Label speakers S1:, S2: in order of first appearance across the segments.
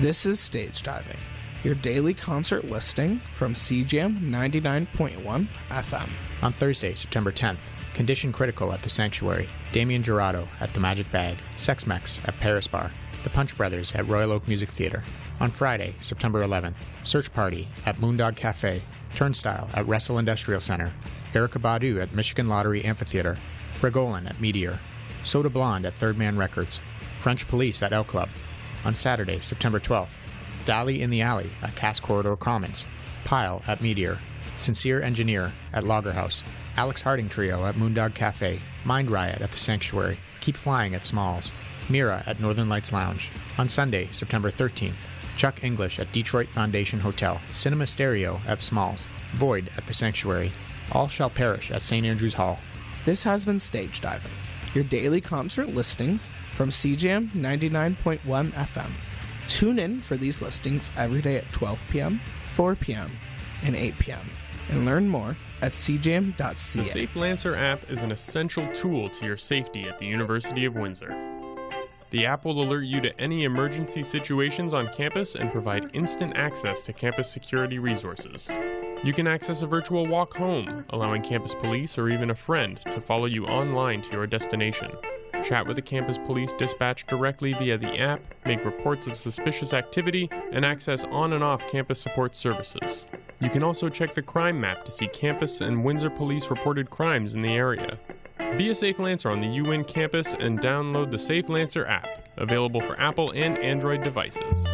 S1: This is Stage Diving, your daily concert listing from CJAM 99.1 FM.
S2: On Thursday, September 10th, Condition Critical at the Sanctuary, Damien Jurado at the Magic Bag, Sex Mex at Paris Bar, The Punch Brothers at Royal Oak Music Theatre. On Friday, September 11th, Search Party at Moondog Cafe, Turnstile at Wrestle Industrial Center, Erykah Badu at Michigan Lottery Amphitheater, Bregolan at Meteor, Soda Blonde at Third Man Records, French Police at L Club. On Saturday, September 12th, Dali in the Alley at Cass Corridor Commons, Pile at Meteor, Sincere Engineer at Lagerhouse, Alex Harding Trio at Moondog Cafe, Mind Riot at the Sanctuary, Keep Flying at Smalls, Mira at Northern Lights Lounge. On Sunday, September 13th, Chuck English at Detroit Foundation Hotel, Cinema Stereo at Smalls, Void at the Sanctuary, All Shall Perish at St. Andrews Hall.
S1: This has been Stage Diving, your daily concert listings from CJAM 99.1 FM. Tune in for these listings every day at 12 p.m., 4 p.m., and 8 p.m. and learn more at cjam.ca.
S3: The Safe Lancer app is an essential tool to your safety at the University of Windsor. The app will alert you to any emergency situations on campus and provide instant access to campus security resources. You can access a virtual walk home, allowing campus police or even a friend to follow you online to your destination. Chat with the campus police dispatch directly via the app, make reports of suspicious activity, and access on and off campus support services. You can also check the crime map to see campus and Windsor police reported crimes in the area. Be a Safe Lancer on the UWin campus and download the Safe Lancer app, available for Apple and Android devices.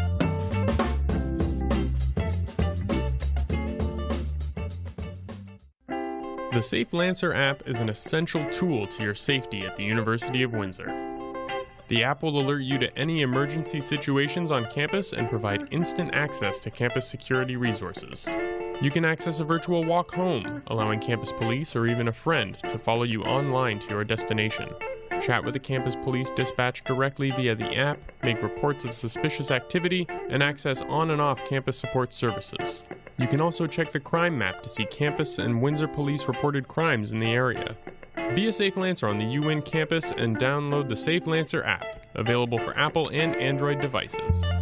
S3: The Safe Lancer app is an essential tool to your safety at the University of Windsor. The app will alert you to any emergency situations on campus and provide instant access to campus security resources. You can access a virtual walk home, allowing campus police or even a friend to follow you online to your destination. Chat with the campus police dispatch directly via the app, make reports of suspicious activity, and access on and off campus support services. You can also check the crime map to see campus and Windsor police reported crimes in the area. Be a Safe Lancer on the UWin campus and download the Safe Lancer app, available for Apple and Android devices.